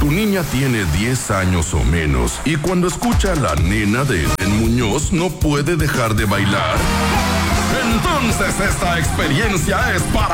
tu niña tiene 10 años o menos y cuando escucha a la nena de Eden Muñoz no puede dejar de bailar, entonces esta experiencia es para